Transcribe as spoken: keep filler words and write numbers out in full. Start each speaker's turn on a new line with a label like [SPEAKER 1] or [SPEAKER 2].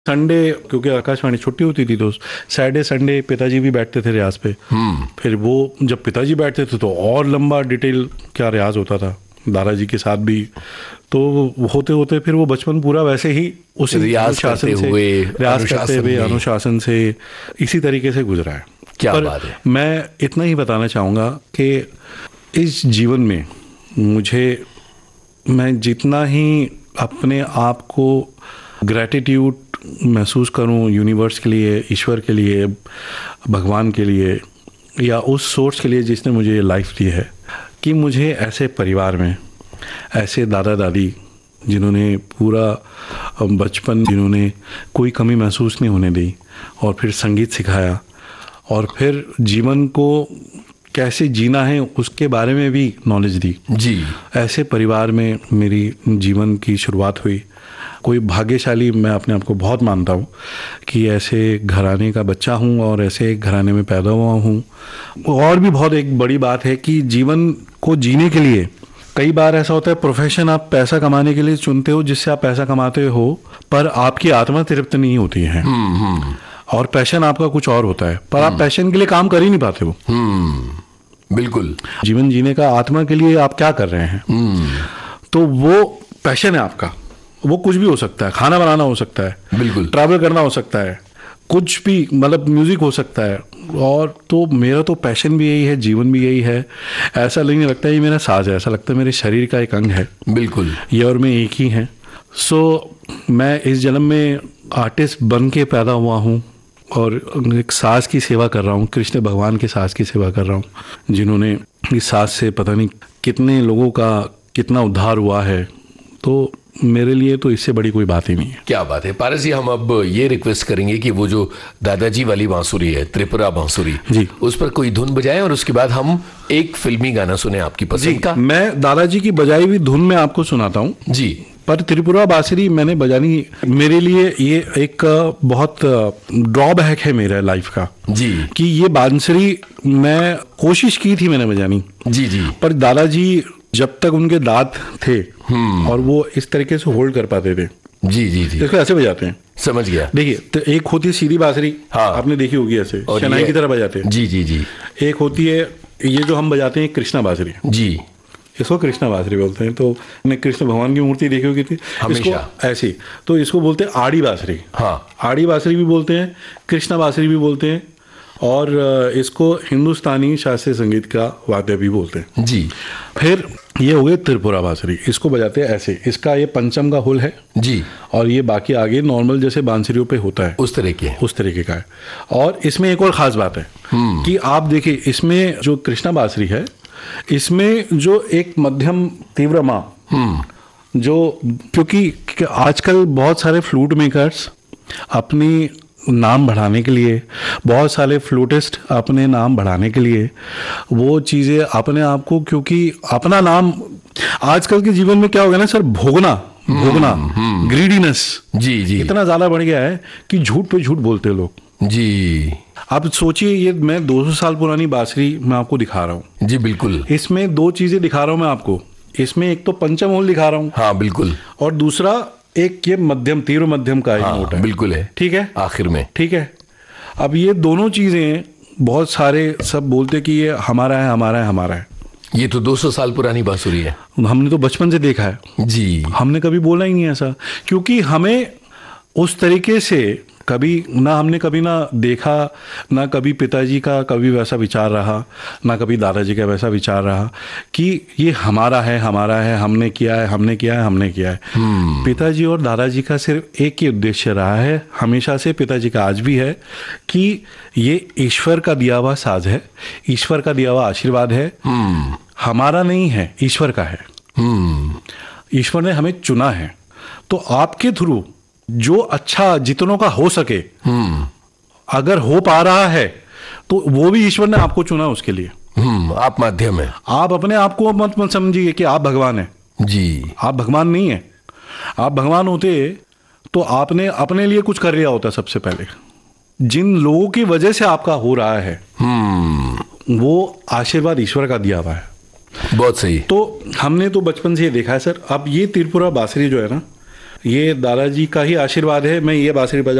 [SPEAKER 1] Sunday क्योंकि आकाशवाणी छुट्टी होती थी तो सैटरडे संडे पिताजी भी बैठते थे रियाज पे। फिर वो जब पिताजी बैठते थे तो और लंबा डिटेल क्या रियाज होता था दादाजी के साथ भी। तो होते होते फिर वो बचपन पूरा वैसे ही उस
[SPEAKER 2] रियाज करते हुए
[SPEAKER 1] रियाज करते हुए अनुशासन से इसी तरीके से गुजरा है।
[SPEAKER 2] क्या
[SPEAKER 1] पर
[SPEAKER 2] बात है।
[SPEAKER 1] मैं इतना ही बताना चाहूँगा कि इस जीवन में मुझे मैं जितना ही अपने आप को ग्रैटिट्यूड महसूस करूं यूनिवर्स के लिए, ईश्वर के लिए, भगवान के लिए या उस सोर्स के लिए जिसने मुझे ये लाइफ दी है, कि मुझे ऐसे परिवार में ऐसे दादा दादी जिन्होंने पूरा बचपन, जिन्होंने कोई कमी महसूस नहीं होने दी और फिर संगीत सिखाया और फिर जीवन को कैसे जीना है उसके बारे में भी नॉलेज दी
[SPEAKER 2] जी।
[SPEAKER 1] ऐसे परिवार में मेरी जीवन की शुरुआत हुई। कोई भाग्यशाली मैं अपने आप को बहुत मानता हूँ कि ऐसे घराने का बच्चा हूँ और ऐसे घराने में पैदा हुआ हूँ। और भी बहुत एक बड़ी बात है कि जीवन को जीने के लिए कई बार ऐसा होता है प्रोफेशन आप पैसा कमाने के लिए चुनते हो जिससे आप पैसा कमाते हो, पर आपकी आत्मा तृप्त नहीं होती है और पैशन आपका कुछ और होता है, पर आप पैशन के लिए काम कर ही नहीं पाते हो।
[SPEAKER 2] बिल्कुल।
[SPEAKER 1] जीवन जीने का आत्मा के लिए आप क्या कर रहे हैं, तो वो पैशन है आपका। वो कुछ भी हो सकता है, खाना बनाना हो सकता है,
[SPEAKER 2] बिल्कुल,
[SPEAKER 1] ट्रैवल करना हो सकता है, कुछ भी, मतलब म्यूजिक हो सकता है। और तो मेरा तो पैशन भी यही है, जीवन भी यही है। ऐसा नहीं लगता है ये मेरा साज है, ऐसा लगता है मेरे शरीर का एक अंग है।
[SPEAKER 2] बिल्कुल,
[SPEAKER 1] ये और मैं एक ही हैं। सो मैं इस जन्म में आर्टिस्ट बन के पैदा हुआ हूँ और एक साज की सेवा कर रहा हूँ, कृष्ण भगवान के साज की सेवा कर रहा हूँ, जिन्होंने इस साज से पता नहीं कितने लोगों का कितना उद्धार हुआ है। तो मेरे लिए तो इससे बड़ी कोई बात ही नहीं है।
[SPEAKER 2] क्या बात है पारस जी। हम अब ये रिक्वेस्ट करेंगे कि वो जो दादाजी वाली बांसुरी है, त्रिपुरा बांसुरी जी, उस पर कोई धुन बजाएं और उसके बाद हम एक फिल्मी गाना सुने आपकी पसंद का।
[SPEAKER 1] मैं दादाजी की बजाई हुई धुन में आपको सुनाता हूँ
[SPEAKER 2] जी,
[SPEAKER 1] पर त्रिपुरा बांसुरी मैंने बजानी, मेरे लिए ये एक बहुत ड्रॉबैक है मेरे लाइफ का
[SPEAKER 2] जी, कि
[SPEAKER 1] ये बांसुरी मैं कोशिश की थी मैंने बजानी जी जी, पर दादाजी जब तक उनके दांत थे और वो इस तरीके से होल्ड कर पाते थे
[SPEAKER 2] जी जी जी,
[SPEAKER 1] इसको ऐसे बजाते हैं।
[SPEAKER 2] समझ गया।
[SPEAKER 1] देखिए तो एक होती है सीधी बांसुरी,
[SPEAKER 2] हाँ, आपने
[SPEAKER 1] देखी होगी ऐसे शहनाई की तरह बजाते हैं
[SPEAKER 2] जी जी जी।
[SPEAKER 1] एक होती है ये जो हम बजाते हैं कृष्णा बांसुरी
[SPEAKER 2] जी,
[SPEAKER 1] इसको कृष्णा बांसुरी बोलते हैं। तो हमने कृष्ण भगवान की मूर्ति देखी होगी थी इसको ऐसी, तो इसको बोलते हैं आड़ी बांसुरी। हाँ, आड़ी बांसुरी भी बोलते हैं, कृष्णा बांसुरी भी बोलते हैं और इसको हिंदुस्तानी शास्त्रीय संगीत का वाद्य भी बोलते हैं जी। फिर ये हो गए त्रिपुरा बांसुरी, इसको बजाते हैं ऐसे, इसका ये पंचम का हुल है जी और ये बाकी आगे नॉर्मल जैसे बांसुरियों पे होता है उस तरीके उस तरीके का है। और इसमें एक और खास बात है कि आप देखिए इसमें जो कृष्णा बांसुरी है इसमें जो एक मध्यम तीव्र माँ जो, क्योंकि आजकल बहुत सारे फ्लूट मेकर्स अपनी नाम बढ़ाने के लिए, बहुत सारे फ्लूटिस्ट अपने नाम बढ़ाने के लिए वो चीज़ें अपने आप को, क्योंकि अपना नाम आजकल के जीवन में क्या हो गया ना सर, भोगना भोगना ग्रीडीनेस जी जी इतना ज़्यादा बढ़ गया है कि झूठ पे झूठ बोलते हैं लोग जी। आप सोचिए ये मैं दो सौ साल पुरानी बांसुरी मैं आपको दिखा रहा हूँ जी। बिल्कुल, इसमें दो चीज़ें दिखा रहा हूँ मैं आपको, इसमें एक तो पंचम होल दिखा रहा हूँ हाँ बिल्कुल, और दूसरा एक ये मध्यम तीव्र मध्यम का एक नोट है बिल्कुल है, ठीक है आखिर में, ठीक है। अब ये दोनों चीजें बहुत सारे सब बोलते कि ये हमारा है हमारा है हमारा है,
[SPEAKER 2] ये तो दो सौ साल पुरानी बांसुरी है,
[SPEAKER 1] हमने तो बचपन से देखा है जी, हमने कभी बोला ही नहीं ऐसा, क्योंकि हमें उस तरीके से कभी ना हमने कभी ना देखा, ना कभी पिताजी का कभी वैसा विचार रहा, ना कभी दादाजी का वैसा विचार रहा कि ये हमारा है हमारा है, हमने किया है हमने किया है हमने किया है। पिताजी और दादाजी का सिर्फ एक ही उद्देश्य रहा है हमेशा से, पिताजी का आज भी है, कि ये ईश्वर का दिया हुआ साज है, ईश्वर का दिया हुआ आशीर्वाद है, हमारा नहीं है ईश्वर का है। ईश्वर ने हमें चुना है, तो आपके थ्रू जो अच्छा जितनों का हो सके अगर हो पा रहा है तो वो भी ईश्वर ने आपको चुना उसके लिए।
[SPEAKER 2] आप माध्यम है,
[SPEAKER 1] आप अपने आप को मत मत समझिए कि आप भगवान हैं जी, आप भगवान नहीं है। आप भगवान होते तो आपने अपने लिए कुछ कर लिया होता सबसे पहले। जिन लोगों की वजह से आपका हो रहा है वो आशीर्वाद ईश्वर का दिया हुआ है।
[SPEAKER 2] बहुत सही।
[SPEAKER 1] तो हमने तो बचपन से ये देखा है सर। अब ये त्रिपुरा बांसुरी जो है ना, ये दादाजी का ही आशीर्वाद है, मैं ये बांसुरी बजा